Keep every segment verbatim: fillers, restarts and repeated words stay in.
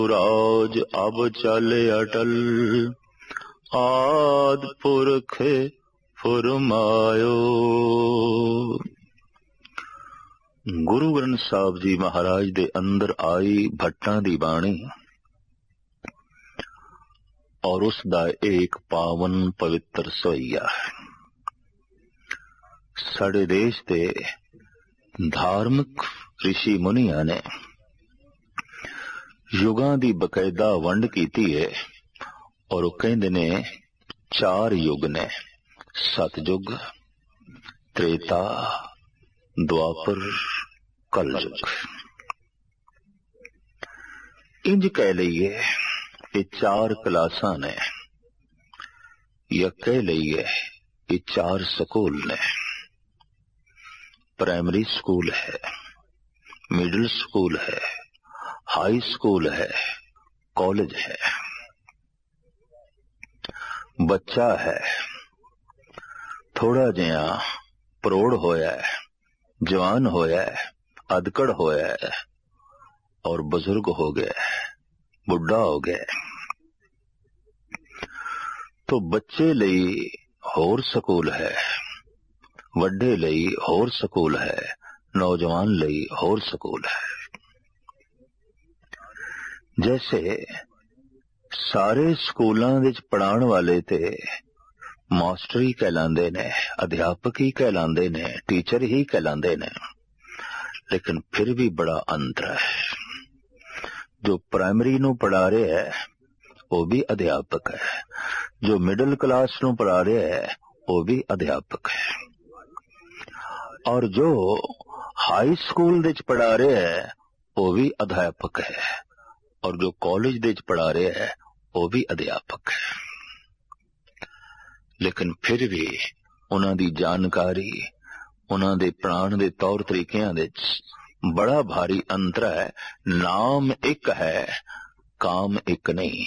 राज अब चल अटल आद पुरख फुरमायो। गुरु ग्रंथ साहब जी महाराज दे अंदर आई भट्टां दी बाणी और उसदा एक पावन पवित्र सवैया है। साडे देश दे धार्मिक ऋषि मुनिया ने युगां दी बकायदा वंड कीती है और कहंदे ने चार युग ने, सतयुग, त्रेता, द्वापर, कलयुग। इंज कह लीए ये चार क्लासां ने या कह लीए ये चार स्कूल ने। प्राइमरी स्कूल है, मिडिल स्कूल है, हाई स्कूल है, कॉलेज है। बच्चा है, थोड़ा जिहा प्रौढ़ होया है, जवान होया है, अधकड़ होया है और बुजुर्ग हो गया है, बुढ़ा हो गया। तो बच्चे लई होर स्कूल है, वड्डे लई होर स्कूल है, नौजवान लई होर स्कूल है। जैसे सारे स्कूलों विच पढ़ाने वाले ते मास्टर ही कहलांदे ने, अध्यापक ही कहलांदे ने, टीचर ही कहलांदे ने, लेकिन फिर भी बड़ा अंतर है। जो प्राइमरी नू पढ़ा रहे है वो भी अध्यापक है, जो मिडिल क्लास नू पढ़ा रहे है वो भी अध्यापक है, और जो हाई स्कूल विच पढ़ा रहे है वो भी अध्यापक है, और जो कॉलेज विच पढ़ा रहे है वो भी अध्यापक है। लेकिन फिर भी उन्हां दी जानकारी, उन्हां दे पढ़ाण दे तौर तरीकिਆਂ विच बड़ा भारी अंतर है। नाम एक है, काम एक नहीं।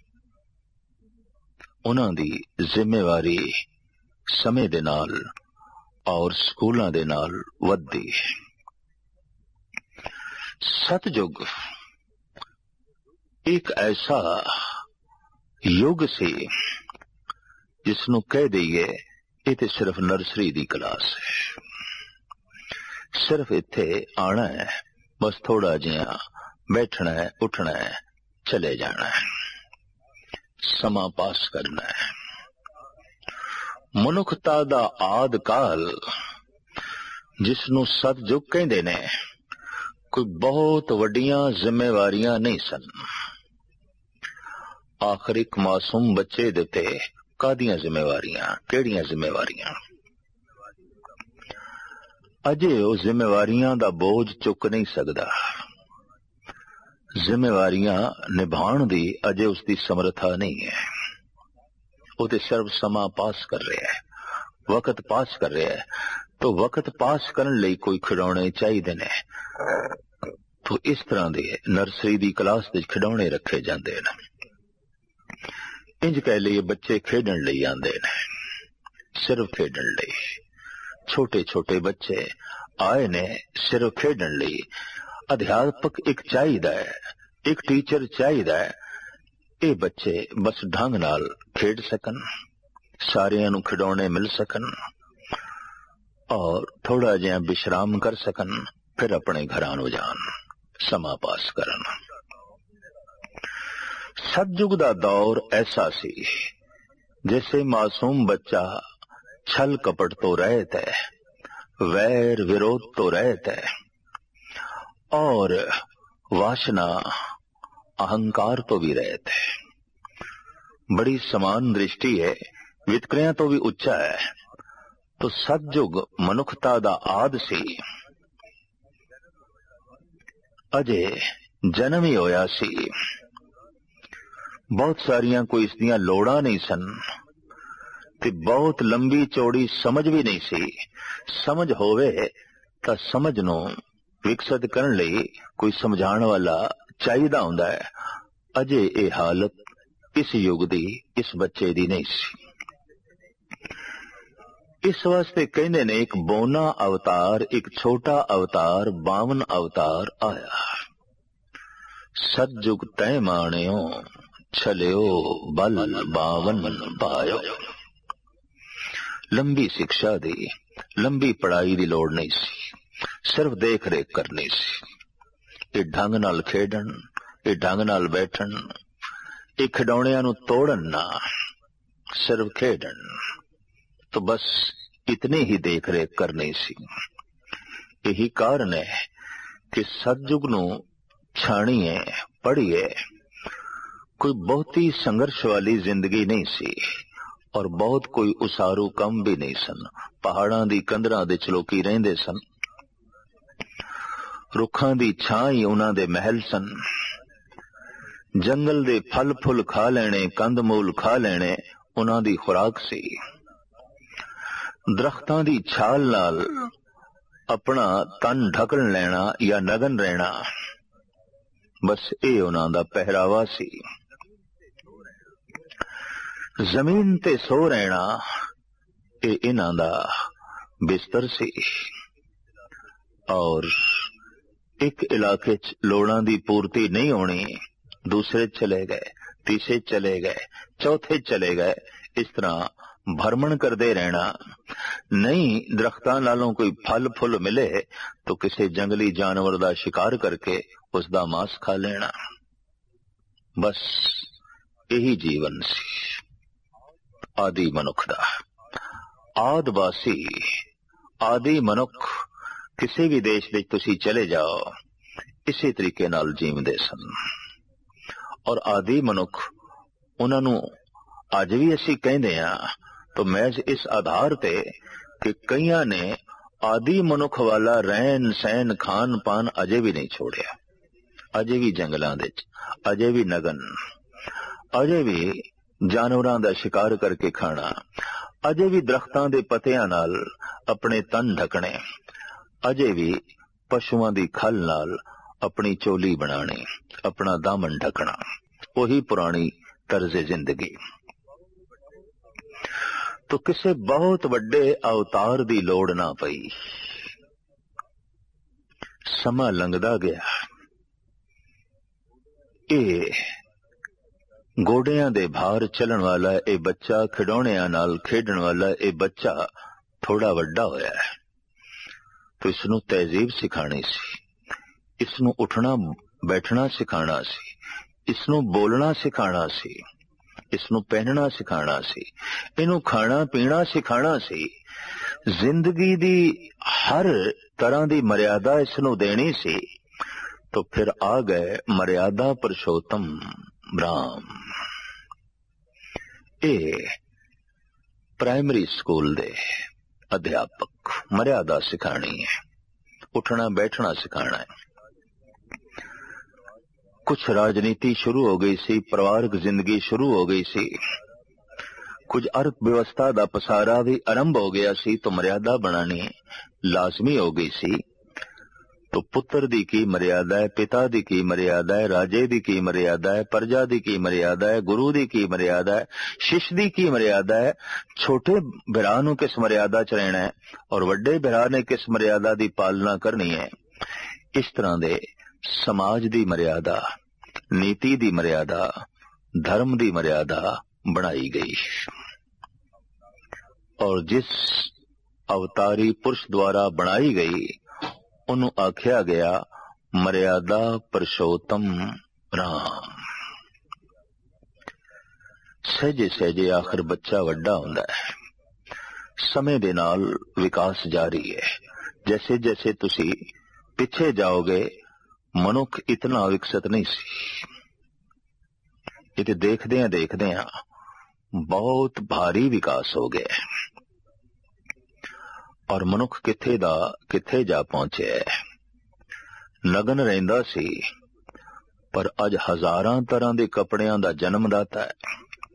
उन्हां दी जिम्मेवारी समय दे नाल और स्कूलों दे नाल वधदी है। सतयुग एक ऐसा युग सी जिसनू कह दईए ये तो सिर्फ नर्सरी दी क्लास है। सिर्फ इत्थे आना है, बस थोड़ा जिहा बैठना है, उठना है, चले जाना है, समा पास करना है। मनुखता दा आद काल जिसनू सतयुग कहंदे ने, कोई बहुत वड्डियां जिम्मेवारियां नहीं सन। आखिर एक मासूम बच्चे दे ते कादियां जिम्मेवारियां, केड़ियां जिम्मेवारियां? अजे वो जिम्मेवारियां दा बोझ चुक नहीं सकदा। जिम्मेवारियां निभाण दी अजे उसकी समर्था नहीं है। वो तो सिर्फ समा पास कर रहा है, वक्त पास कर रहा है। तो वक्त पास करने लई कोई खिडौने चाहिए ने, तो इस तरह दे नर्सरी दी क्लास दे खिडौने रखे जांदे ने। इंज कह लिए बच्चे खेडण लई आंदे ने, सिर्फ खेडण लई। छोटे छोटे बच्चे आए ने सिर्फ खेडण लई। अध्यापक एक चाहिदा है, एक टीचर चाहिदा है। ये बच्चे बस ढंग नाल खेड सकन, सारियां नू खिडौने मिल सकन और थोड़ा जिहा विश्राम कर सकन, फिर अपने घरां नू जान, समा पास करन। सतयुग दा दौर ऐसा सी जैसे मासूम बच्चा छल कपट तो रहत है, वैर विरोध तो रहत है, और वासना अहंकार तो भी रहत है। बड़ी समान दृष्टि है, वितकरियां तो भी उच्चा है। तो सतयुग मनुखता दा आद सी। अजे जन्म ही होया सी, बहुत सारियां कोई इसदियां लोड़ां नहीं सन, ते बहुत लंबी चौड़ी समझ भी नहीं सी। समझ होवे तां समझ नू विकसित करन लई कोई समझाण वाला चाहिदा हुंदा है। अजे ये हालत इस युग दी, इस बच्चे दी नहीं सी। इस वास्ते कहंदे ने एक बोना अवतार, एक छोटा अवतार, बावन अवतार आया। सतजुग तय माणियो छलियो बल बावन पायो। लंबी शिक्षा दी लंबी पढ़ाई दी लोड़ नहीं सी, सिर्फ देख रेख करनी सी। ये ढंग नाल खेडन, ये ढंग नाल बैठन, ये खिडौणियां नूं तोड़न ना, सिर्फ खेडन। तो बस इतनी ही देख रेख करनी सी। यही कारण है कि सतजुग नूं छाणीए पढ़िए। कोई बहुती संघर्ष वाली जिंदगी नहीं सी और बहुत कोई उसारू कम भी नहीं सन। पहाड़ां दी कंधरां दे चलोकी रहिंदे सन, रुखां दी छां ही उन्हां दे महल सन। जंगल दे फल फुल खा लेने, कंद मूल खा लेने उन्हां दी खुराक सी। दरख्तां दी छाल नाल अपना तन ढकण लेना या नगन रहना, बस ये उन्हां दा पहरावा सी। जमीन ते सो रहना ये इन्हां दा बिस्तर सी। और एक इलाके च लोड़ां दी पूर्ति नहीं होनी, दूसरे चले गए, तीसरे चले गए, चौथे चले गए, इस तरह भ्रमण करते रहना। नहीं दरख्तां नालों कोई फल फुल मिले तो किसी जंगली जानवर दा शिकार करके उसदा मांस खा लेना, बस यही जीवन सी आदि मनुख दा। आदवासी आदि मनुख किसी भी देश विच तुसी चले जाओ इसी तरीके नाल जीवदे सन। और आदि मनुख उन्हां नूं अज भी असी कहंदे आ तो महज इस आधार ते कि कईयां ने आदि मनुख वाला रहन सहन खान पान अजे भी नहीं छोड़िया। अजे भी जंगलां दे च, अजे भी नगन, अजे भी जानवरां दा शिकार करके खाना, अजे भी दरख्तां दे पत्तियां नाल अपने तन ढकने, अजे भी पशुआं दी खल नाल अपनी चोली बनानी, अपना दामन ढकना। वही पुरानी तर्ज जिंदगी। तो किसे बहुत वड्डे अवतार दी लोड़ ना पई। समा लंघदा गया। ए गोडियां दे भार चलन वाला ए बच्चा, खिडौणियां नाल खेडण वाला ए बच्चा थोड़ा वड्डा होया है। तो इसनूं तहजीब सिखानी सी, इसनूं उठना बैठना सिखाना सी, इसनूं बोलना सिखाना सी, इसनूं पहनना सिखाना सी, इनू खाना पीना सिखाना सी। जिंदगी दी हर तरह दी मर्यादा इसनूं देनी सी। तो फिर आ गए मर्यादा पुरुषोत्तम राम। ए प्राइमरी स्कूल दे अध्यापक मर्यादा सिखानी है, उठना बैठना सिखाना है। कुछ राजनीति शुरू हो गई सी, परिवारक जिंदगी शुरू हो गई सी, कुछ अर्थव्यवस्था दा पसारा भी आरंभ हो गया सी, तो मर्यादा बनानी लाजमी हो गई सी। तो पुत्र दी की मर्यादा है, पिता दी की मर्यादा है, राजे दी की मर्यादा है, प्रजा दी की मर्यादा है, गुरु दी की मर्यादा है, शिष्य दी की मर्यादा है। छोटे भरा नूं किस मर्यादा च रहना है और वड्डे भरा ने किस मर्यादा दी पालना करनी है। इस तरह दे समाज दी मर्यादा, नीति दी मर्यादा, धर्म दी मर्यादा बनाई गई। और जिस अवतारी पुरुष द्वारा बनाई गई उन्हों आख्या गया मर्यादा पुरुषोत्तम राम। सहजे सहजे आखिर बच्चा वड्डा हुंदा है। समय दे नाल विकास जारी है। जैसे जैसे तुसी पिछे जाओगे मनुख इतना विकसित नहीं सी। ये देखदे देखदे बहुत भारी विकास हो गया और मनुख किथे दा किथे जा पहुंचे। नगन रहिंदा सी पर अज हजारां तरह दे कपड़ियां दा जन्मदाता है।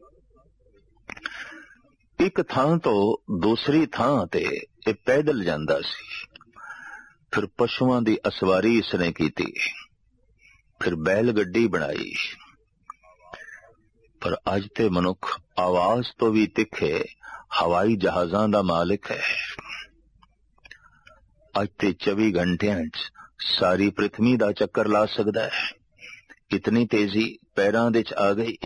एक थां तो दूसरी थां ते ये पैदल जांदा सी, फिर पशुआं दी असवारी इसने कीती, फिर बैल गड्डी बनाई। पर अज ते मनुख आवाज तो भी तिखे हवाई जहाजां दा मालिक है। अज ते चौबी घंटियां च सारी पृथ्वी दा चक्कर ला सकदा है। इतनी तेजी पैरां दे च आ गई।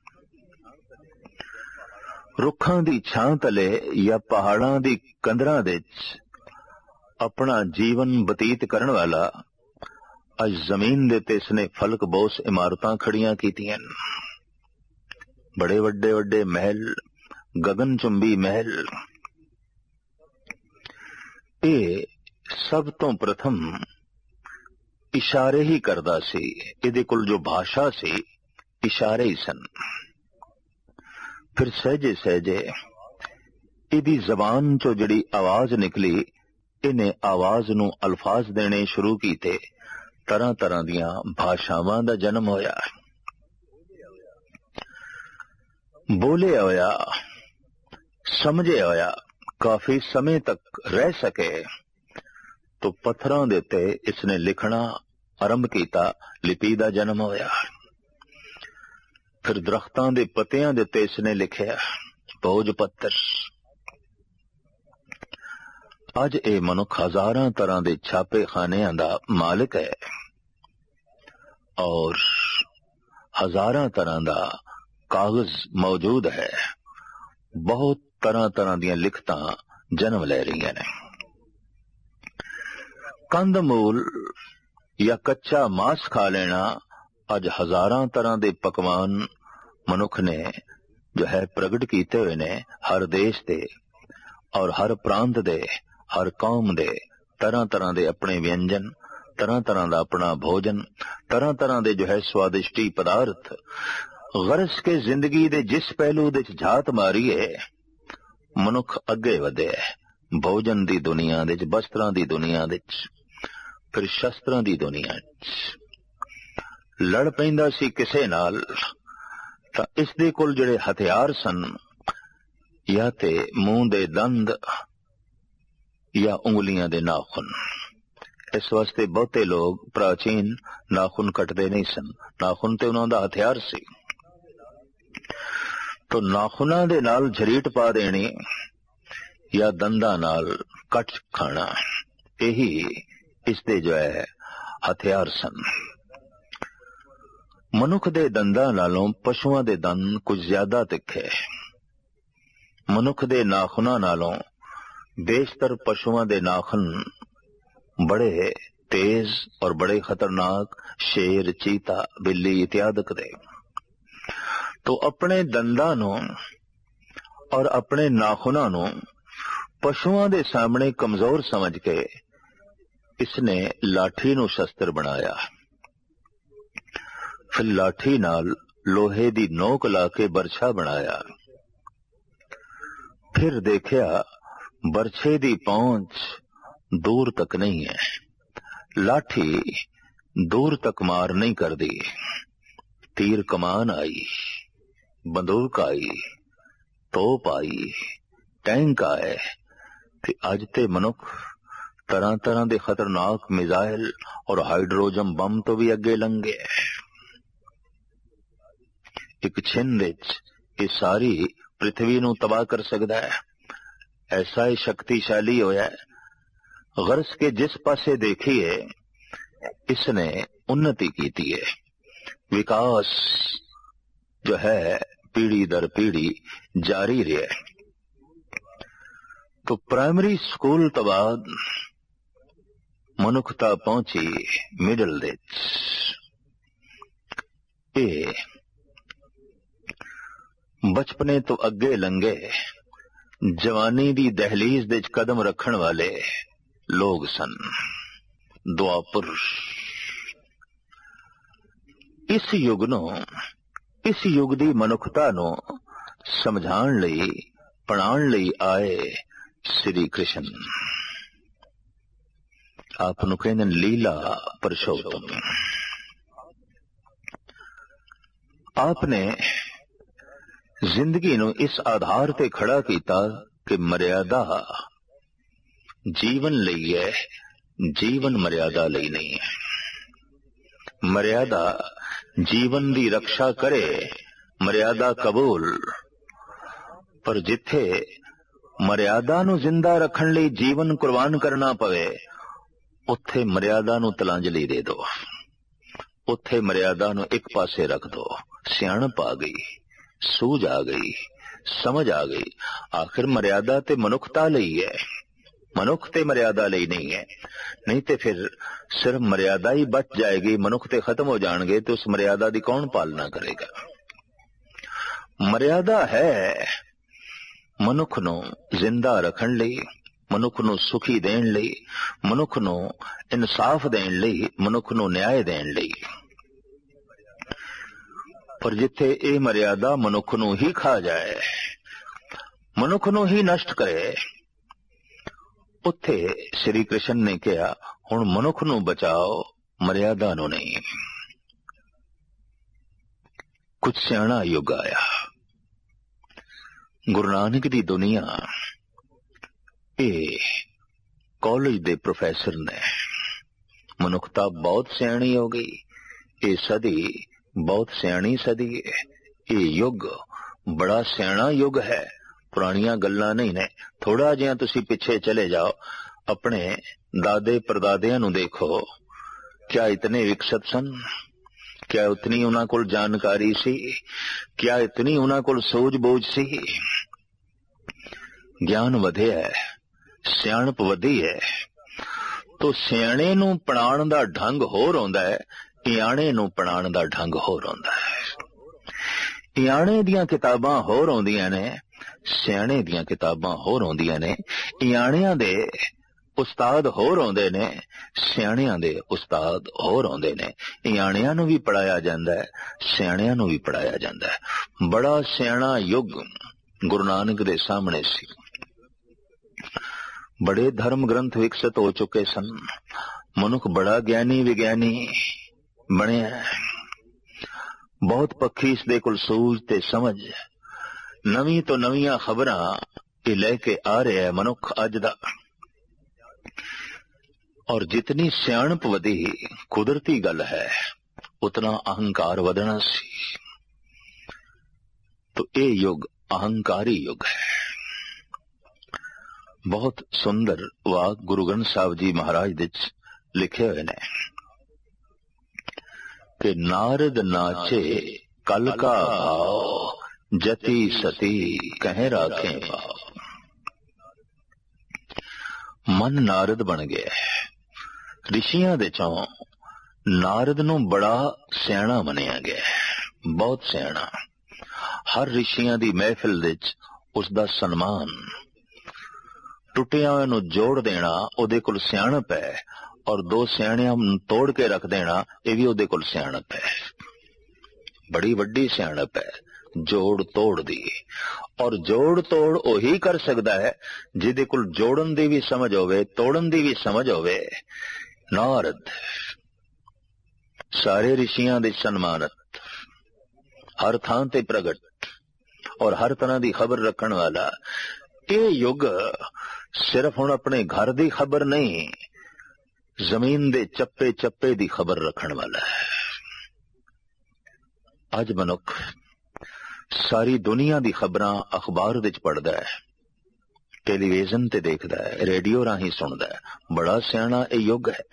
रुखां दी छां तले या पहाड़ां दी कंदरां दे च अपना जीवन बतीत करन वाला अज जमीन दे ते इसने फलक बोस इमारतां खड़ियां कीतियां। बड़े वड्डे वड्डे महल, गगन चुंबी महल। ये सब तो प्रथम इशारे ही करदा सी। इहदे कोल जो भाषा सी इशारे ही सन। फिर सहजे सहजे इहदी जबान चो जिहड़ी आवाज निकली, इन्हें आवाज नू अल्फाज देने शुरू कीते। तरह तरह दियां भाषावां दा जन्म होया। बोले होया, समझे होया, काफी समय तक रह सके तो पत्थरां दे ते इसने लिखना आरंभ कीता। लिपि दा जन्म होया। फिर दरख्तां दे पत्तियां दे ते इसने लिखिया, भोज पत्तर। अज ए मनुख हजारां तरह दे छापे खानियां दा मालिक है और हजारां तरह दा कागज मौजूद है। बहुत तरह तरह दियां लिखतां जन्म ले रही ने। कंद मूल या कच्चा मांस खा लेना अज हजारां तरह दे पकवान मनुख ने जो है प्रगट कीते हुए ने। हर देश दे और हर प्रांत दे, हर कौम दे तरह तरह दे अपने व्यंजन, तरह तरह दा अपना भोजन, तरह तरह दे जो है स्वादिष्टी पदार्थ। गरज के जिंदगी दे जिस पहलू दे झात मारीए मनुख अगे वधे। भोजन दी दुनिया दे, वस्त्रां दी दुनिया दे, फिर शस्त्रां दी दुनिया च लड़ पैंदा सी किसे नाल तां इस दे कोल जिहड़े हथियार सन, या ते मूंह दे दंद या उंगलियां दे नाखुन। इस वास्ते बहुते लोग प्राचीन नाखुन कटदे नहीं सन। नाखुन ते उन्हां दा हथियार सी। तो नाखुनां दे नाल झरीट पा देनी या दंदा नाल कट खाना, यही इसदे जो है हथियार सन। मनुख दे दंदा नालों पशुआं दे दंद कुछ ज्यादा तिखे। मनुख दे नाखुनां नालों बेशतर पशुआं दे नाखुन बड़े तेज और बड़े खतरनाक, शेर, चीता, बिल्ली इत्यादि दे। तो अपने दंदां नूं और अपने नाखुनां नूं पशुआं दे सामने कमजोर समझ के इसने लाठी नूं शस्त्र बनाया। फिर लाठी नाल लोहे दी नोक लाके बरछा बनाया। फिर देखिया बरछे दी पहुंच दूर तक नहीं है। लाठी दूर तक मार नहीं कर दी। तीर कमान आई, बंदूक आई, तोप आई, टैंक आए। ते अज ते मनुख तरह तरह दे खतरनाक मिसाइल और हाइड्रोजन बम तो भी अगे लंघे। एक छिंद विच ये सारी पृथ्वी नूं तबाह कर सकदा है। ऐसा ही शक्तिशाली होया है। गरज के जिस पासे देखिए इसने उन्नति कीती है। विकास जो है पीढ़ी दर पीढ़ी जारी रहे। तो प्राइमरी स्कूल तो बाद मनुखता पहुंची मिडल दे। ए बचपने तो अगे लंघे जवानी दी दहलीज दे कदम रखण वाले लोग सन। दुआपुर इस युग नूं, इस युग दी मनुखता नूं समझाण लई, पढ़ाण लई आए श्री कृष्ण। आप नूं कहंदे ने लीला पुरुषोत्तम। आपने जिंदगी नूं इस आधार ते खड़ा कीता कि मर्यादा जीवन लई है, जीवन मर्यादा लई नहीं है। मर्यादा जीवन दी रक्षा करे, मर्यादा कबूल। पर जिथे मर्यादा नूं जिंदा रखण लई जीवन कुर्बान करना पवे, उत्थे मर्यादा नूं तलांजलि दे दो। ਉੱਥੇ ਮਰਿਆਦਾ ਨੂੰ ਇੱਕ ਪਾਸੇ ਰੱਖ ਦੋ। ਸਿਆਣਪ ਆ ਗਈ, ਸੂਝ ਆ ਗਈ, ਸਮਝ ਆ ਗਈ। ਆਖਿਰ ਮਰਿਆਦਾ ਤੇ ਮਨੁੱਖਤਾ ਲਈ ਹੈ, ਮਨੁੱਖ ਤੇ ਮਰਿਆਦਾ ਲਈ ਨਹੀਂ ਹੈ। ਨਹੀਂ ਤੇ ਫਿਰ ਸਿਰਫ ਮਰਿਆਦਾ ਹੀ ਬਚ ਜਾਏਗੀ, ਮਨੁੱਖ ਤੇ ਖਤਮ ਹੋ ਜਾਣਗੇ ਤੇ ਉਸ ਮਰਿਆਦਾ ਦੀ ਕੌਣ ਪਾਲਣਾ ਕਰੇਗਾ। ਮਰਿਆਦਾ ਹੈ ਮਨੁੱਖ ਨੂੰ ਜ਼ਿੰਦਾ ਰੱਖਣ ਲਈ, ਮਨੁੱਖ ਨੂੰ ਸੁਖੀ ਦੇਣ ਲਈ, ਮਨੁੱਖ ਨੂੰ ਇਨਸਾਫ ਦੇਣ ਲਈ, ਮਨੁੱਖ ਨੂੰ ਨਿਆਂ ਦੇਣ ਲਈ। ਪਰ ਜਿੱਥੇ ਇਹ ਮਰਿਆਦਾ ਮਨੁੱਖ ਨੂੰ ਹੀ ਖਾ ਜਾਏ, ਮਨੁੱਖ ਨੂੰ ਹੀ ਨਸ਼ਟ ਕਰੇ, ਉੱਥੇ ਸ਼੍ਰੀ ਕ੍ਰਿਸ਼ਨ ਨੇ ਕਿਹਾ ਹੁਣ ਮਨੁੱਖ ਨੂੰ ਬਚਾਓ, ਮਰਿਆਦਾ ਨੂੰ ਨਹੀਂ। ਕੁਝ ਸਿਆਣਾ ਯੁੱਗ ਆਇਆ। ਗੁਰੂ ਨਾਨਕ ਦੀ ਦੁਨੀਆ ਇਹ ਕਾਲਜ ਦੇ ਪ੍ਰੋਫੈਸਰ ਨੇ, ਮਨੁੱਖਤਾ ਬਹੁਤ ਸਿਆਣੀ ਹੋ ਗਈ। ਇਹ ਸਦੀ ਬਹੁਤ ਸਿਆਣੀ ਸਦੀ ਹੈ। ਇਹ ਯੁੱਗ ਬੜਾ ਸਿਆਣਾ ਯੁੱਗ ਹੈ। ਪੁਰਾਣੀਆਂ ਗੱਲਾਂ ਨਹੀਂ ਨੇ। ਥੋੜਾ ਜਿਹਾ ਤੁਸੀਂ ਪਿੱਛੇ ਚਲੇ ਜਾਓ, ਆਪਣੇ ਦਾਦੇ ਪਰਦਾਦਿਆਂ ਨੂੰ ਦੇਖੋ, ਕਿਆ ਇਤਨੇ ਵਿਕਸਿਤ ਸਨ? ਕਿਆ ਉਤਨੀ ਉਹਨਾਂ ਕੋਲ ਜਾਣਕਾਰੀ ਸੀ? ਕਿਆ ਇਤਨੀ ਉਹਨਾਂ ਕੋਲ ਸੂਝ ਬੂਝ ਸੀ? ਗਿਆਨ ਵਧਿਆ ਹੈ, ਸਿਆਣਪ ਵਧੀ ਹੈ। ਤੋ ਸਿਆਣੇ ਨੂੰ ਪੜਾਉਣ ਦਾ ਢੰਗ ਹੋਰ ਆਉਂਦਾ ਹੈ, ਇਆਣੇ ਨੂੰ ਪੜਾਉਣ ਦਾ ਢੰਗ ਹੋਰ ਆਉਂਦਾ ਹੈ। ਇਆਣੇ ਦੀਆਂ ਕਿਤਾਬਾਂ ਹੋਰ ਆਉਂਦੀਆਂ ਨੇ, ਸਿਆਣੇ ਦੀਆਂ ਕਿਤਾਬਾਂ ਹੋਰ ਆਉਂਦੀਆਂ ਨੇ। ਇਆਣਿਆਂ ਦੇ ਉਸਤਾਦ ਹੋਰ ਆਉਂਦੇ ਨੇ, ਸਿਆਣਿਆਂ ਦੇ ਉਸਤਾਦ ਹੋਰ ਆਉਂਦੇ ਨੇ। ਇਆਣਿਆਂ ਨੂੰ ਵੀ ਪੜਾਇਆ ਜਾਂਦਾ ਹੈ, ਸਿਆਣਿਆਂ ਨੂੰ ਵੀ ਪੜਾਇਆ ਜਾਂਦਾ ਹੈ। ਬੜਾ ਸਿਆਣਾ ਯੁੱਗ ਗੁਰੂ ਨਾਨਕ ਦੇ ਸਾਹਮਣੇ ਸੀ। ਬੜੇ ਧਰਮ ਗ੍ਰੰਥ ਵਿਕਸਿਤ ਹੋ ਚੁੱਕੇ ਸਨ। ਮਨੁੱਖ ਬੜਾ ਗਿਆਨੀ ਵਿਗਿਆਨੀ ਬਣਿਆ। ਬਹੁਤ ਪੱਖੀ ਇਸ ਦੇ ਕੋਲ ਸੂਝ ਤੇ ਸਮਝ, ਨਵੀਂ ਤੋਂ ਨਵੀਆਂ ਖਬਰਾਂ ਇਹ ਲੈ ਕੇ ਆ ਰਿਹਾ ਹੈ ਮਨੁੱਖ ਅੱਜ ਦਾ। ਔਰ ਜਿਤਨੀ ਸਿਆਣਪ ਵਧੀ, ਕੁਦਰਤੀ ਗੱਲ ਹੈ, ਉਤਨਾ ਅਹੰਕਾਰ ਵਧਣਾ ਸੀ। तो ये युग अहंकारी युग है। बहुत सुंदर वाक गुरु ग्रंथ साहब जी महाराज दे लिखे हुए ने कि नारद नाचे कल का भाव जति सती कह राखे भाव। मन नारद बन गया। ऋषियां दे चों नारद नू बड़ा सियाणा मनिया गया, बहुत सियाणा। हर ऋषियां दी महफिल विच उसदा सन्मान, टुटिया नू जोड़ देना ओदे कोल सियाणप है, और दो सियाणियां तोड़ के रख देना ये भी ओदे कोल सियाणप है। बड़ी वड्डी सियाणप है जोड़ तोड़ दी। और जोड़ तोड़ ओही कर सकदा है जिहदे कोल जोड़न दी भी समझ होवे, तोड़न दी भी समझ होवे। नारद सारे ऋषियां दे सन्मानत, हर थां ते प्रगट और हर तरह दी खबर रखण वाला। ये युग सिर्फ हुण अपने घर दी खबर नहीं, जमीन दे चप्पे चप्पे दी खबर रखण वाला है। अज मनुख सारी दुनिया दी खबरां अखबार विच पढ़दा है, टेलीविजन ते देखदा है, रेडियो राही सुनदा है। बड़ा सियाणा ये युग है।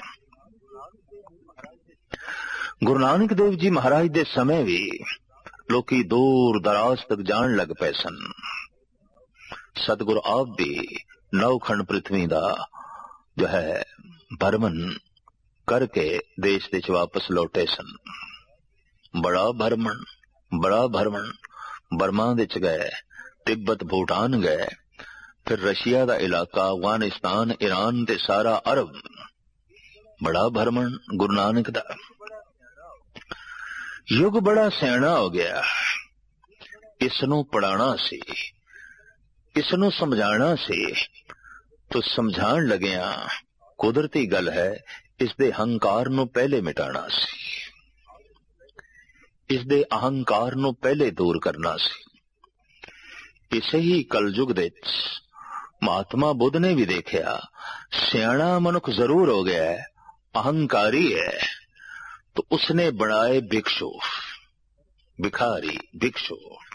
गुरु नानक देव जी महाराज दे समय भी लोकी दूर दराज तक जान लग पे सन। सतगुरु आप भी नौखंड पृथ्वी दा जो है भरमन करके देश देश वापस लौटे सन। बड़ा भरमन बड़ा भरमन बर्मा विच गए, तिब्बत भूटान गए, फिर रशिया दा इलाका, अफगानिस्तान, ईरान ते सारा अरब। बड़ा भरमन गुरु नानक दा। युग बड़ा सियाणा हो गया। इसनू पढ़ाना सी, इसनू समझाना सी, तो समझाण लगिया कुदरती गल है, इसदे अहंकार नू पहले मिटाना सी, इसदे अहंकार नू पहले दूर करना सी। इसे ही कलयुग दे महात्मा बुद्ध ने भी देखा, सियाणा मनुख जरूर हो गया है, अहंकारी है, तो उसने बनाए भिक्षु, भिखारी, भिक्षु।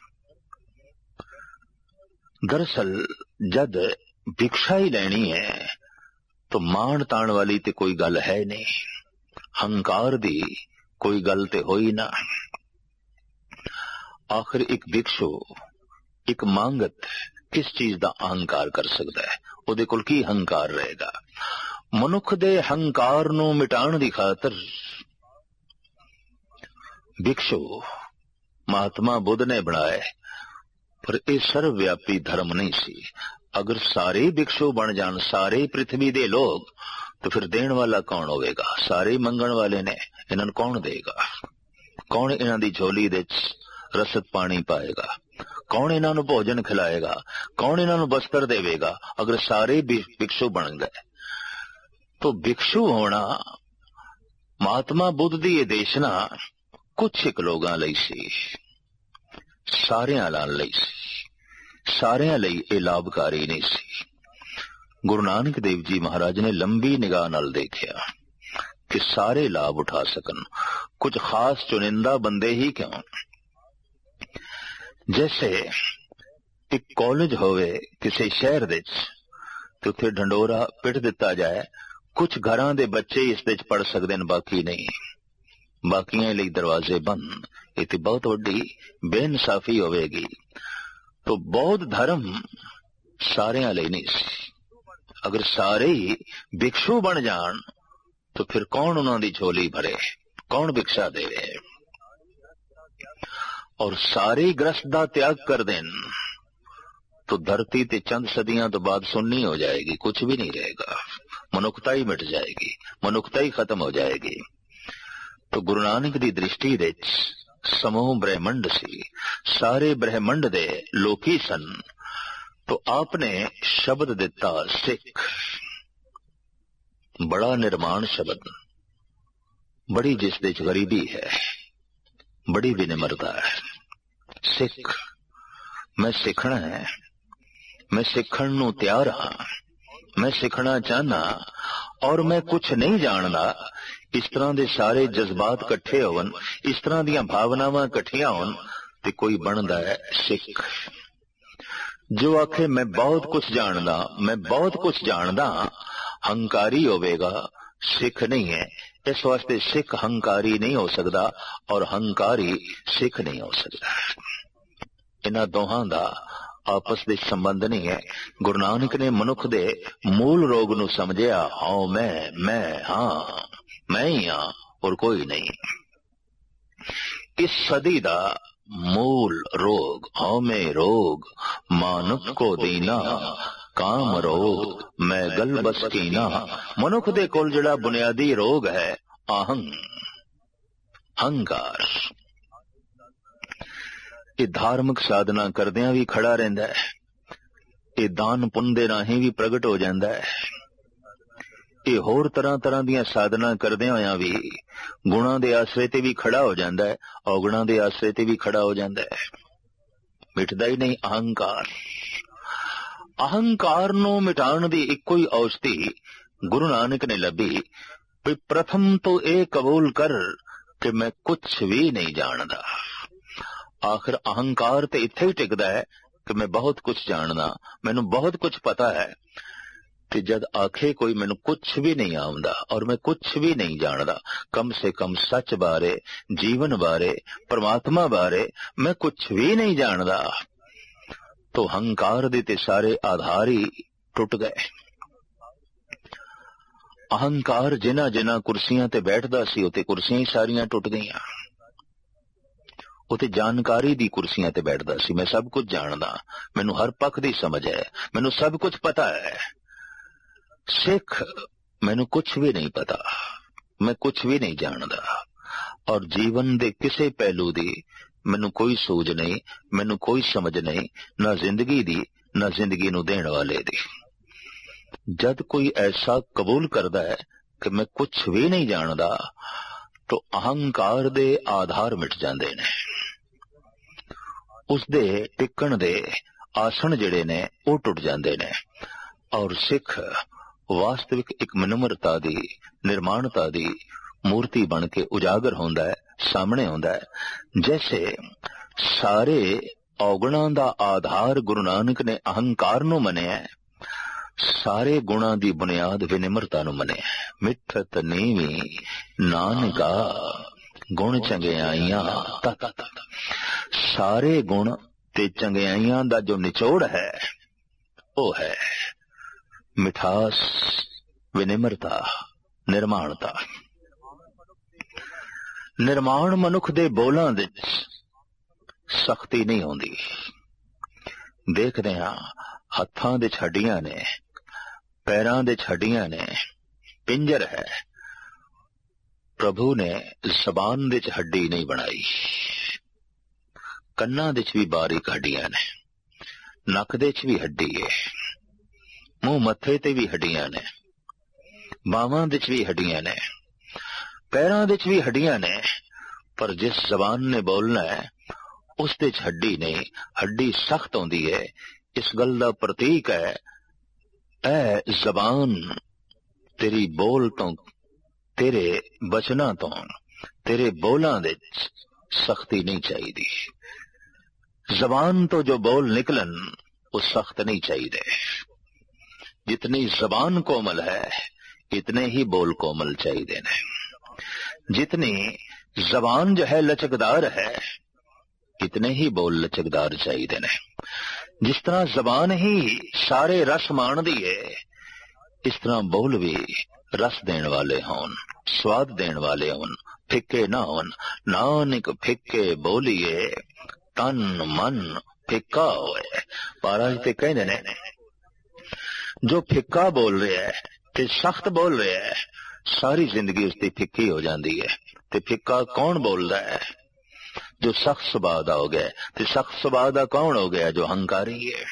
दरअसल जद भिक्षा ही लेनी है तो मान ताण वाली ते कोई गल है नहीं। हंकार दी कोई गल ते होई ना। आखिर एक भिक्षु, एक मांगत किस चीज का अहंकार कर सकता है? ਉਹਦੇ ਕੋਲ ਕੀ ਹੰਕਾਰ रहेगा? मनुख दे हंकार नू मिटाण दी खातर भिक्षु महात्मा बुद्ध ने बनाए, पर यह सर्वव्यापी धर्म नहीं सी। अगर सारे भिक्षु बन जान, सारे पृथ्वी दे लोग, तो फिर देण वाला कौन होवेगा? सारे मंगण वाले ने, इन्हां नूं कौन देगा? कौन इन्हां दी झोली दे रसद पानी पाएगा? कौन इन्हां नूं भोजन खिलाएगा? कौन इन्हां नूं वस्त्र देवेगा? अगर सारे भिक्षु बन गए तो भिक्षु होना महात्मा बुद्ध दी ये देशना कुछ एक लोगां लई सी, सारियां लई सी, सारियां लई ये लाभकारी नहीं सी। गुरु नानक देव जी महाराज ने लंबी निगाह नाल देखिया कि सारे लाभ उठा सकन, कुछ खास चुनिंदा बंदे ही क्यों। जैसे एक कॉलेज होवे किसी शहर दे ते उत्थे ढंडोरा पिट दिता जाए, कुछ घरां दे बच्चे इस दे पढ़ सकदे न, बाकी नहीं, बाकियां लई दरवाजे बंद। ये ते बहुत वड्डी बेइंसाफी होवेगी। तो बौद्ध धर्म सारियां लई नहीं सी। अगर सारे ही भिक्षु बन जान तो फिर कौन उन्हां दी झोली भरे, कौन भिक्षा देवे? और सारे ग्रस्त दा त्याग कर देन तो धरती ते चंद सदियां तो बाद सुन्नी हो जाएगी, कुछ भी नहीं रहेगा, मनुखता ही मिट जाएगी, मनुखता ही खत्म हो जाएगी। तो गुरु नानक दी दृष्टि दे समूह ब्रह्मंड सी, सारे ब्रह्मंड दे लोकी सन। तो आपने शब्द दिता सिख, बड़ा निर्माण शब्द, बड़ी जिस दे गरीबी है, बड़ी विनम्रता है। सिख, मैं सीखना है, मैं सीखण नूं तैयार हाँ, मैं सीखना चाहना और मैं कुछ नहीं जानना। इस तरह दे सारे जज्बात कट्ठे होवन, इस तरह दियां भावनावां कट्ठियां होन ते कोई बनदा है सिख। जो आखे मैं बहुत कुछ जानदा, मैं बहुत कुछ जानदा, हंकारी होवेगा, सिख नहीं है। इस वास्ते सिख हंकारी नहीं हो सकता और हंकारी सिख नहीं हो सकता। इन्हां दोहां दा आपस दे संबंध नहीं है। गुरु नानक ने मनुख दे मूल रोग नूं समझिया, हाँ मैं मैं हाँ मैं ही हाँ और कोई नहीं। इस सदी दा मूल रोग हौमे रोग, मानुख को दीना काम रोग, मैं गल बस कीना। मनुख दे कोल जिहड़ा बुनियादी रोग है आहंग, हंकार। ये धार्मिक साधना करदियां भी खड़ा रहिंदा है, ये दान पुण्य दे राहीं भी प्रगट हो जांदा है, ये होर तरह तरह दियां साधना करदियां होयां भी गुणां दे आसरे ते भी खड़ा हो जांदा है, अवगुणां दे आसरे ते भी खड़ा हो जांदा है। मिटदा ही नहीं अहंकार। अहंकार नूं मिटाण दी इक्को ही औषधि गुरु नानक ने लभी भी प्रथम तो ये कबूल कर कि मैं कुछ भी नहीं जानदा। आखिर अहंकार ते इत्थे ही टिकदा है कि मैं बहुत कुछ जानदा, मैनू बहुत कुछ पता है। कि जद आखे कोई मैनू कुछ भी नहीं आउंदा और मैं कुछ भी नहीं जानदा, कम से कम सच बारे, जीवन बारे, परमात्मा बारे मैं कुछ भी नहीं जानदा, तो हंकार दे ते सारे आधार ही टुट गए। अहंकार जिन्हां जिन्हां कुर्सियां ते बैठदा सी उते कुर्सियां ही सारियां टुट गईयां। उते जानकारी दी कुर्सियां ते बैठदा सी, मैं सब कुछ जानदा, मैनू हर पक्ष दी समझ है, मैनू सब कुछ पता है। सिख मैनू कुछ भी नहीं पता, मैं कुछ भी नहीं जानदा और जीवन दे किसे पहलू दी मैनू कोई सूझ नहीं, मैनू कोई समझ नहीं, ना जिंदगी दी ना जिंदगी नू देण वाले दी। जद कोई ऐसा कबूल करदा है कि मैं कुछ भी नहीं जानदा तो अहंकार दे आधार मिट जांदे ने, उस दे टिकण दे आसन जिहड़े ने वो टुट जांदे ने और सिख वास्तविक एक मनमरता दी, निर्माणता दी मूर्ति बन के उजागर होंदा है, सामने होंदा है। जैसे सारे अवगुणां दा आधार गुरु नानक ने अहंकार नू मनिया, सारे गुणां दी बुनियाद विनिम्रता नू मनिया। मिठत नीवी नानका गुण चंगियाइयां तत। सारे गुण ते चंगियाइयां दा जो निचोड़ है वो है मिठास, विनिम्रता, निर्माणता। निर्माण मनुख दे बोलां विच सख्ती नहीं आउंदी। देखदे हां हत्थां दे हड्डियां ने, पैरां दे हड्डियां ने, पिंजर है। प्रभु ने जबान दे हड्डी नहीं बनाई। कन्नां दे भी बारीक हड्डियां ने, नक दे भी हड्डी है, मुंह मत्थे ते भी हड्डियां ने, बावां दे भी हड्डियां ने, पैरां दे भी हड्डियां ने। पर जिस जबान ने बोलना है उस दे हड्डी नहीं, हड्डी सख्त होंदी है। इस गल दा प्रतीक है ऐ जबान तेरी बोल तो, तेरे बचना तो, तेरे बोलां दे सख्ती नहीं चाहिदी। जबान तो जो बोल निकलन वो सख्त नहीं चाहिए। जितनी जबान कोमल है इतने ही बोल कोमल चाहिए ने। जितनी जबान जो है लचकदार है इतने ही बोल लचकदार चाहिए ने। जिस तरह जबान ही सारे रस माणदी है इस तरह बोल भी रस देने वाले होन, स्वाद देने वाले होन, फिक्के ना होन। नानक फिक्के बोलिए तन मन फिक्का होए। महाराज ते कहते ने जो फिक्का बोल रहा है ते सख्त बोल रहा है सारी जिंदगी उसकी फिक्की हो जाती है। ते फिक्का कौन बोलता है? जो सख्त सुभाव दा हो गया। ते सख्त सुभाव दा कौन हो गया? जो अहंकारी है।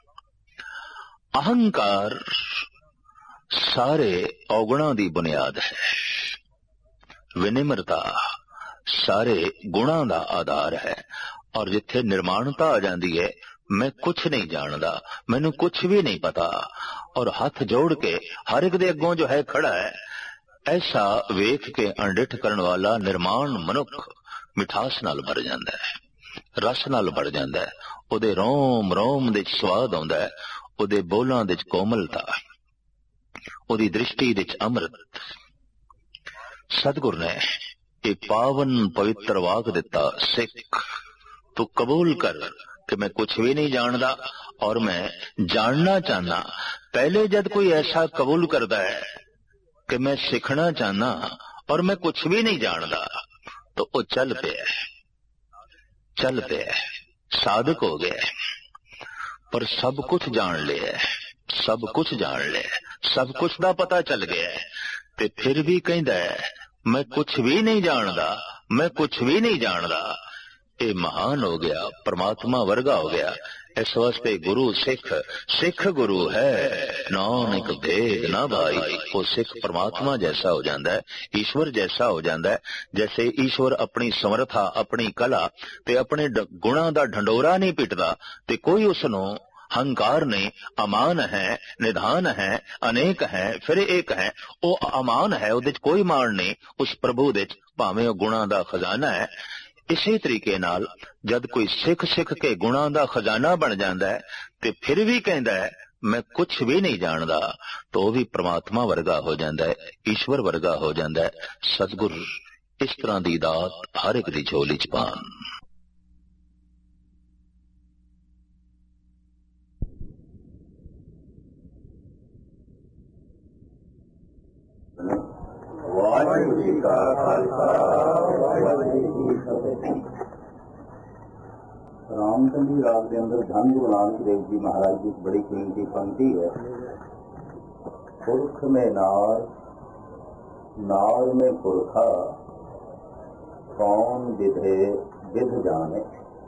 अहंकार सारे औगुणों की बुनियाद है। विनिम्रता सारे गुणों का आधार है। और जिथे निर्माणता आ जाती है मैं कुछ नहीं जानता, मैनू कुछ भी नहीं पता, और हाथ जोड़ के हर एक दे अगों जो है खड़ा है, ऐसा वेख के अणडिठ करने वाला निर्माण मनुख मिठास नाल भर जाता है, रस नाल भर जाता है। उहदे रोम रोम दे स्वाद आउंदा है, उहदे बोलां दे कोमलता, उहदी दृष्टि दे अमृत। सतगुर ने ये पावन पवित्र वाक दिता, सिख तू कबूल कर कि मैं कुछ भी नहीं जानता और मैं जानना चाहना। पहले जब कोई ऐसा कबूल करता है कि मैं सीखना चाहना और मैं कुछ भी नहीं जानता तो वो चल पे चल पे साधक हो गया। पर सब कुछ जान लिया, सब कुछ जान लिया, सब कुछ का पता चल गया ते फिर भी कहता है मैं कुछ भी नहीं जानता, मैं कुछ भी नहीं जानता। ये महान हो गया, परमात्मा वर्गा हो गया। इस वास्ते गुरु सिख, सिख गुरु है, नानक भेद ना भाई। वो सिख परमात्मा जैसा हो जाता है, ईश्वर जैसा हो जाता है। जैसे ईश्वर अपनी समर्था, अपनी कला ते अपने गुणा दा ढंडोरा नहीं पिटदा ते कोई उसनों हंकार नहीं। अमान है, निधान है, अनेक है, फिर एक है। वो अमान है, उहदे च कोई मान नहीं। उस प्रभु दे च भावें गुणा दा खजाना है। इसी तरीके नाल जद कोई सिख सिख के गुणा दा खजाना बन जाता है ते फिर भी कहता है मैं कुछ भी नहीं जानता, तो वह भी परमात्मा वर्गा हो जाता है, ईश्वर वर्गा हो जाता है। सतगुर इस तरह की दात हर एक दी झोली च पान। वाहिगुरू जी का खालसा, वाहिगुरू जी की फतेह। रामचंद्र राग के अंदर धन गुरु नानक देव जी महाराज की बड़ी कीमती पंक्ति है। पुरख में नार, नार में पुरखा, कौन विधे विध जाने।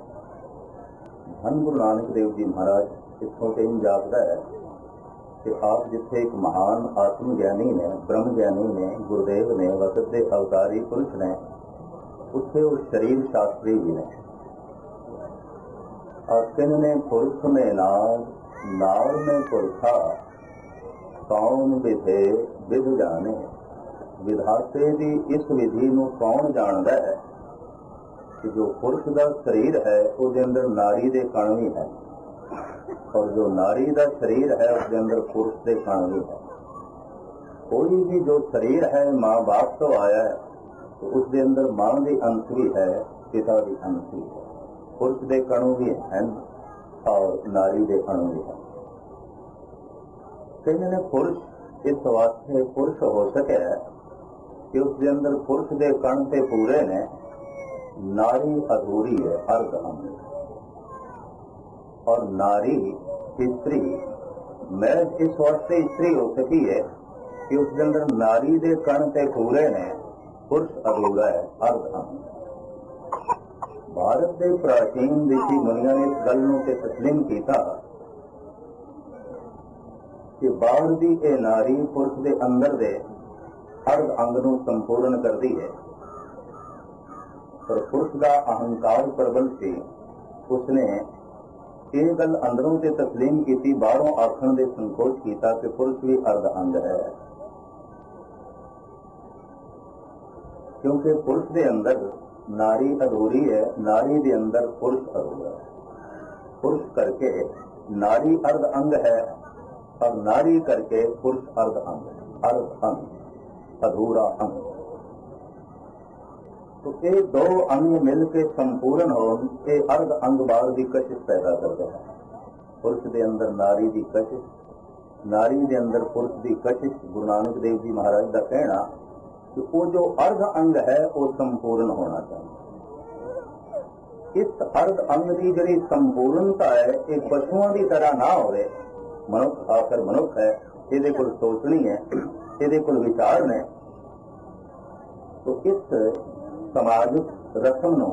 धन गुरु नानक देव जी महाराज इतों से इन जापता है कि आप जिथे एक महान आत्म ज्ञानी ने, ब्रह्म ज्ञानी ने, गुरुदेव ने, वसत के अवतारी पुरुष ने, उत्थे वो शरीर शास्त्री भी ने। और ने पुरुष में नार, नार में पुरखा, कौन विधे विध जाने। विधाते की इस विधि को कौन जानता है कि जो पुरुष का शरीर है उसके अंदर नारी के कण भी है, और जो नारी का शरीर है उसके अंदर पुरुष के कण भी है। कोई भी जो शरीर है माँ बाप तो आया है, तो उसके अंदर मां के अंश भी है, पिता के अंश भी है, पुरुष के कणु भी हैं और नारी के अणु भी हैं। कहते ने पुरुष इस वास्ते पुरुष हो सके कि उसके अंदर पुरुष के कण से पूरे ने, नारी अधूरी है, अर्ध अंग, और नारी स्त्री महज इस वास्ते स्त्री हो सकी है कि उसके अंदर नारी के कण से पूरे ने, पुरुष अधूरा है, अर्ध अंग। भारत के प्राचीन ऋषि मुनिया ने इस गल नूं ते तस्लीम किया कि बाहर की यह नारी पुरुष के अंदर दे अर्ध अंग नूं संपूर्ण करती है, पर पुरुष का अहंकार प्रबल सी, उसने ये गल अंदरों से तस्लीम की, बाहरों आखण दे संकोच किया कि पुरुष भी अर्ध अंग है, क्योंकि पुरुष के अंदर नारी अधूरी है, नारी के अंदर पुरुष अधूरा है। पुरुष करके नारी अर्ध अंग है और नारी करके पुरुष अर्ध अंग है, अर्ध अंग, अधूरा अंग। तो ये दो अंग मिलकर संपूर्ण हो, ये अर्ध अंग बाहर की कशिश पैदा करते हैं। पुरुष के अंदर नारी की कशिश, नारी के अंदर पुरुष की कशिश। गुरु नानक देव जी महाराज का कहना कि वो जो अर्ध अंग है वो संपूर्ण होना चाहिए। इस अर्ध अंग की जी संपूर्णता है, एक पशुओं की तरह ना होवे। मनुष्य आखिर मनुष्य है, ये कोल सोचनी है, ये कोल विचार ने। तो इस समाजिक रस्म नूं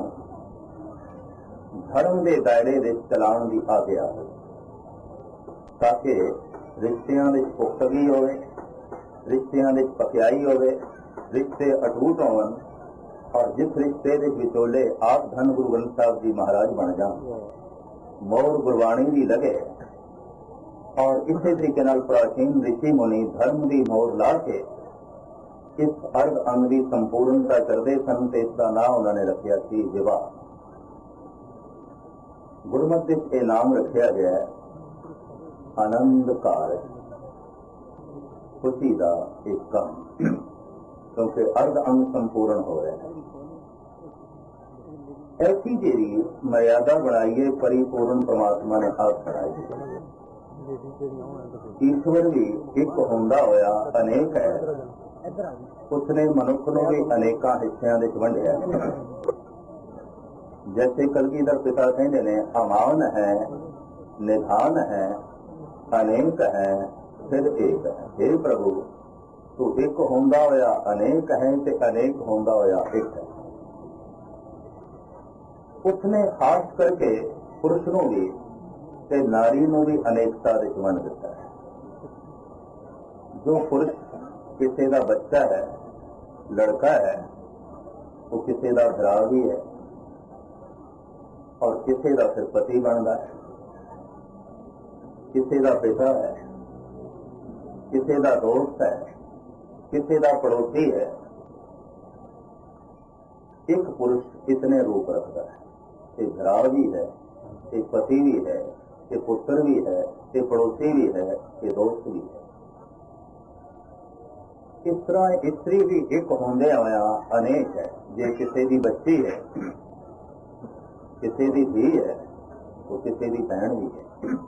धर्म के दायरे दे चलाउण दी आग्या है, ताकि रिश्तियां दे पुख्तगी होवे, रिश्तियां दे पक्याई होवे, रिश्ते अटूट होवन, और जिस रिश्ते के विचोले आप धन गुरु ग्रंथ साहब जी महाराज बन जान, मोर गुरबाणी भी लगे। और इसी तरीके नाल प्राचीन ऋषि मुनि धर्म की मोर ला के इस अर्ध अंग की संपूर्णता करते सन, ते इसका नाम उन्होंने रखा सी विवाह। गुरमत विच यह नाम रखा गया है आनंद कारज, खुशी का एक काम, क्योंकि अर्ध अंग संपूर्ण हो रहे हैं। ऐसी जी मर्यादा बनाई है परिपूर्ण परमात्मा ने आप बनाई। ईश्वर भी एक होंदा होया अनेक है, उसने मनुष्य ने भी अनेक हिस्सों में वंडिया। जैसे कलगीधर पिता कहते ने अमान है, निधान है, अनेक है, फिर एक है। हे प्रभु, तू एक होंदा होया अनेक है ते अनेक होंदा होया एक है। उसने खास करके पुरुष नूं भी ते नारी नूं भी अनेकता दे वंड दिता है। जो पुरुष किसी का बच्चा है, लड़का है, वो किसी का भरा भी है और किसी का फिर पति बनता है, किसी का पिता है, किसी का दोस्त है, किसी का पड़ोसी है। एक पुरुष इतने रूप रखता है, एक भरा भी है, एक पति भी है, एक पुत्र भी है, एक पड़ोसी भी है, एक दोस्त भी है। इस तरह स्त्री भी एक होंदे होया अनेक है। जे किसी की बच्ची है, किसी की धी है, तो किसी की बहन भी है,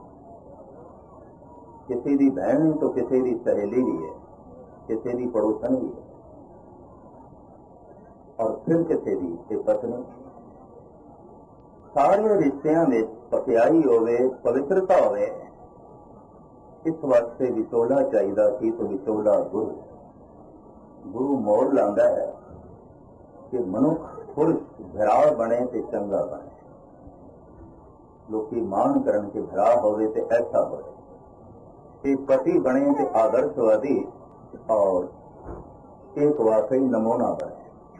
किसी की बहन तो किसी की सहेली भी है, किसी की पड़ोसन भी है, और फिर किसी की पत्नी। सारे रिश्तियां में पक्याई होवे, पवित्रता होवे, इस वास्ते विचोला चाहिए कि तो विचोला गुरु। गुरु मोड़ लांदा है कि मनुख पुरुष भरा बने ते चंगा बने। लोकी मान करन के भरा होवे ते ऐसा होवे, एक पति बने ते आदर्शवादी और एक वाकई नमूना बने,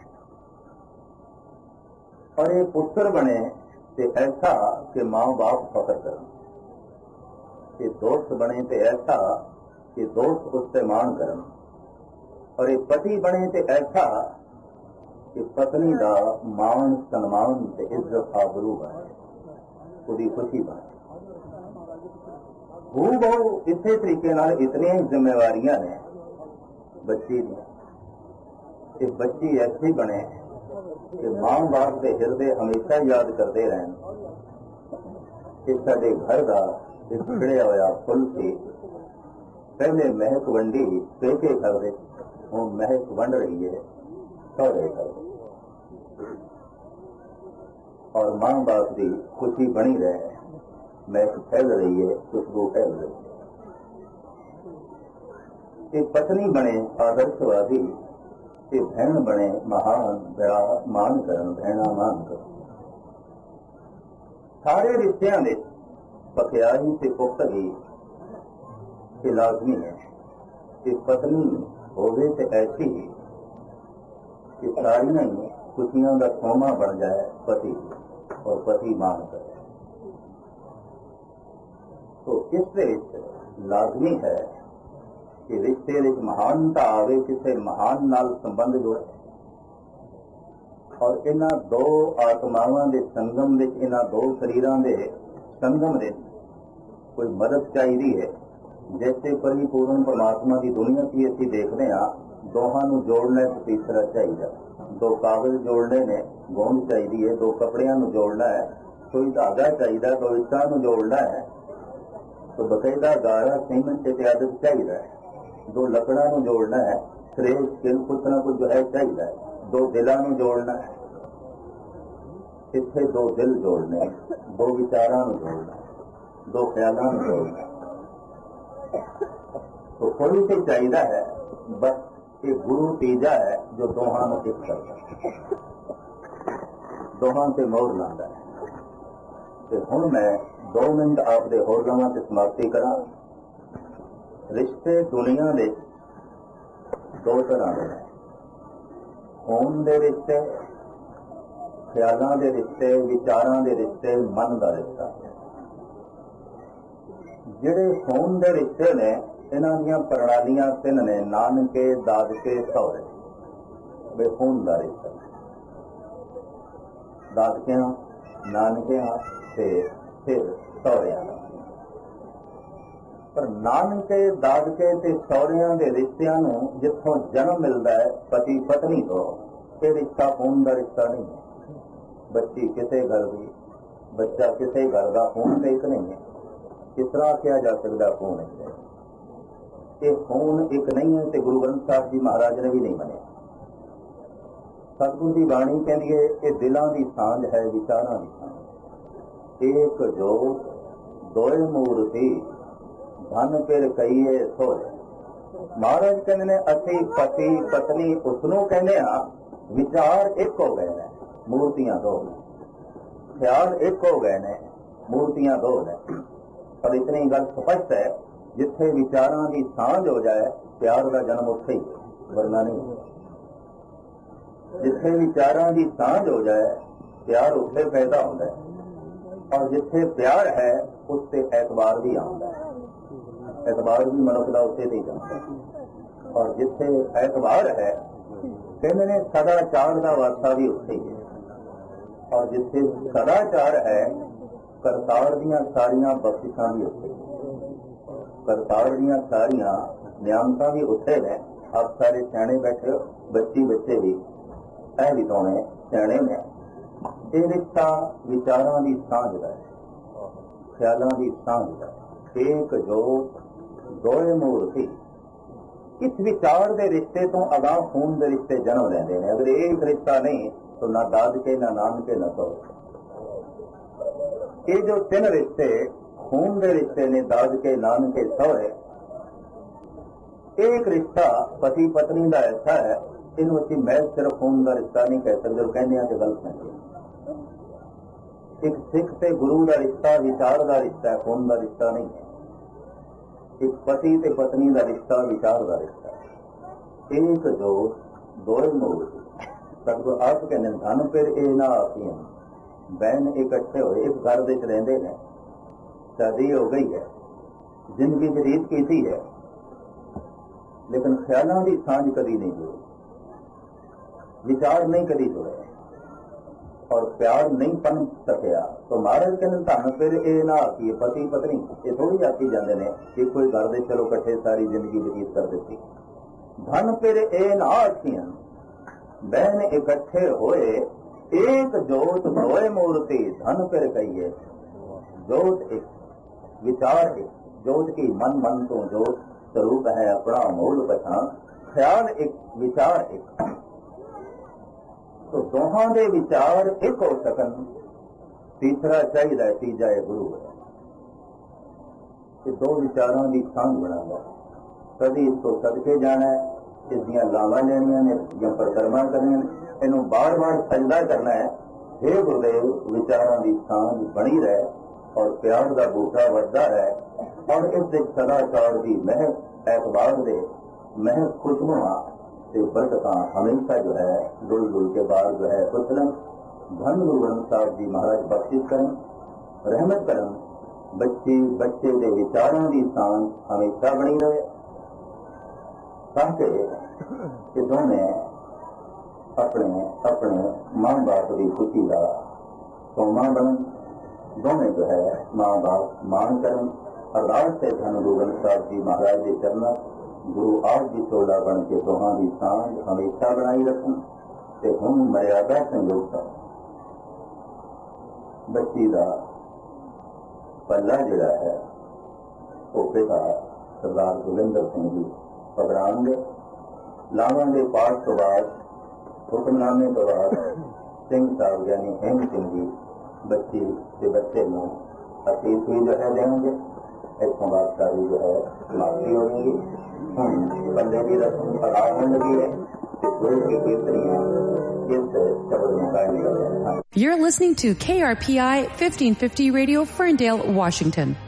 और एक पुत्र बने ते ऐसा कि माँ बाप फख्र करन, कि दोस्त बने ते ऐसा कि दोस्त उससे मान करन, और एक पति बने ते ऐसा कि पत्नी का मान सन्मान ते इज्जत आबरू बने, उसकी खुशी बने। हू बहु इसे तरीके नाल इतनी जिम्मेवारियां ने बच्ची दी। बच्ची ऐसी बने कि मां बाप के हिरदे हमेशा याद करते रहन कि साडे घर का एक खिड़िया होया फुल से पहले महक वंडी पेके घर दे हुण महक वंड रही है सौरे घर, और मां बाप की खुशी बनी रहे, महक फैल रही है, खुशबू फैल रही है। ये पत्नी बने आदर्शवादी, ये बहन बने महान बड़ा मान करन, बहना मान कर। सारे रिश्तियां दे पखियाई से पुख्तगी ये लाजमी है कि पत्नी होवे ते ऐसी कि सारियां ही खुशियों का सोमा बन जाए पति और पति मान करे। तो इस लाजमी है कि रिश्ते विच महानता आवे, किसी महान नाल संबंध जुड़े, और इन्हां दो आत्मावां दे संगम विच, इन्हां दो शरीरां दे संगम दे कोई मदद चाहिदी है। जैसे परिपूर्ण परमात्मा की दुनिया की असीं देखते हैं, दोहां नूं जोड़ना एक तीसरा चाहिए, दो कागज जोड़ने ने गोंद चाहिए है, दो कपड़ियां नूं जोड़ना है, कोई धागा चाहिए, दो इट्टां नूं जोड़ना है, तो बकायदा गारा सीमेंट इत्यादि चाहिए है, दो लकड़ा नूं जोड़ना है, श्रेष्ठ किल कुछ ना कुछ जो है चाहिए, दो दिलां नूं जोड़ना है, इत्थे दो दिल जोड़ने, दो विचारां नूं जोड़ना, दो ख्यालां नूं जोड़ना, तो कोई तो चाहिए है, बस ये गुरु तीजा है जो दोहां नूं एक करदा, दोहां ते मोहर लांदा है। ते हुण मैं दो मिनट आप दे होर लवां ते समाप्ति करा। रिश्ते दुनिया दे दो तरह दे ने, खून दे रिश्ते, ख्यालां दे रिश्ते, विचारां दे रिश्ते, मन दा रिश्ता। जिहड़े खून दे रिश्ते ने, इन्हां दीयां प्रणालियां तिन ने, नानके, दादके, सौरे। बे खून दा रिश्ता दादकियां, नानकियां ते फिर सौरियां दा। पर नानके, दादके ते सौरियां दे रिश्तियां नूं जिथों जन्म मिलदा है पति पत्नी तो, ये रिश्ता खून दा रिश्ता नहीं है। बच्ची किसे घर दी, बच्चा किसे घर दा, खून ते एक नहीं है। किस तरह किया जा सकता खून है? ये खून एक नहीं है, तो गुरु ग्रंथ साहब जी महाराज ने भी नहीं मनिया। सतगुरु की बाणी कहती है ये दिलों की सांझ है, विचारों की सांझ। एक जोत दोए मूर्ति धन फिर कईए सोए। महाराज कहते ने असी पति पत्नी उसनों कहने हाँ, विचार एक हो गए ने, मूर्तियां दो ने, ख्याल एक हो गए ने, मूर्तियां दो ने। पर इतनी गल स्पष्ट है, जिथे विचारां की सांझ हो जाए प्यार का जन्म उत्थे ही, वरना नहीं। जिथे विचारां की सांझ हो जाए प्यार उत्थे पैदा होता है, और जिथे प्यार है उससे एतबार भी आता है। एतबार भी मनुष्य का उत्थे ही जाता है, और जिथे एतबार है कहते ने सदाचार का वास्ता भी उत्थे ही है, और जिथे सदाचार है करतार दियां सारियां बख्शिशां भी उत्थे, करतार दियां सारियां नियामतां भी उत्थे ने। आप सारे सियाणे बैठे हो, बच्ची बच्चे भी ऐ भी दोने सियाणे ने। ये रिश्ता विचारां की सांझ दा है, ख्यालां की सांझ दा है। एक जोत दोए मूर्ति। इस विचार के रिश्ते तो अगाह खून के रिश्ते जन्म लेंदे ने। अगर एक रिश्ता नहीं तो ना दादके, ना नानके, ना सौरे। ये जो तीन रिश्ते खून के रिश्ते ने, दादके, नानके, सौरे, एक रिश्ता पति पत्नी का ऐसा है, इन मैं सिर्फ खून का रिश्ता नहीं कह सकते, जो कहने के गलत है। एक सिख से गुरु का रिश्ता विचार का रिश्ता है, खून का रिश्ता नहीं है। एक पति ते पत्नी का रिश्ता विचार का रिश्ता है। एक जो दो मूर्ति। सतगुरु आप कहने धन फिर ए ना आती, बहन इकट्ठे हो एक घर विच रहिंदे ने, शादी हो गई है, जिंदगी रीत की है, लेकिन ख्यालों की सांझ कभी नहीं जुड़ी, विचार नहीं कभी जुड़े, और प्यार नहीं पन सकिया। तो महाराज कहते धन फिर ए ना आती, पति पत्नी ये थोड़ी आती जाते ने कि कोई घर दे चलो कट्ठे सारी जिंदगी बतीत कर देती। धन फिर ए ना आखियां, बहन इकट्ठे होए एक जोत सोए मूर्ति धन फिर कहिए। जोत एक, विचार एक, जोत की मन मन तो जोत स्वरूप है अपना मूल पछाण, ख्याल एक, विचार एक। तो दोहां दे विचार एक हो सकन, तीसरा चाहिए, तीजा गुरु है कि दो विचारों की सांझ बनाना। कभी इसको सदके जाना है, इसदियां लावां लेनियां ने या परिक्रमा करनियां ने, इनू बार बार सजदा करना है। हे गुरुदेव, विचारों की सांझ बनी रहे और प्यार का बूटा बढ़ता रहे और इस सदाचार की महक एतबार दे महक खुशबुआ से बरकतां हमेशा जो है डुल डुल के बाद जो है उछलन। धन गुरु ग्रंथ साहब जी महाराज बख्शिश करें, रहमत करें, बच्चे बच्चे के विचारों की सांझ हमेशा बनी रहे ताकि ये दोनों अपने अपने माँ बाप की खुशी का सोमा बन, दोनों जो है माँ बाप मान करें। अरदास से धन गुरु ग्रंथ साहब जी महाराज के चरणों गुरु आप भी चोला बन के दोहां की सांझ हमेशा बनाई रखें। ते हम मर्यादा संयोग बच्ची का पल्ला जिहड़ा है वो पिता सरदार जोगिंदर सिंह जी पकड़ाएंगे। लावां के पाठ तो बाद हुक्मनामे तो बाद सिंह साहब यानी हेम सिंह जी बच्ची के बच्चे में अतीत भी जो है देंगे। इतों बाद सारी जो है समाप्ति होगी। हम बल्ले की रस्म पड़ा होने लगी है। You're listening to K R P I fifteen fifty Radio, Ferndale, Washington.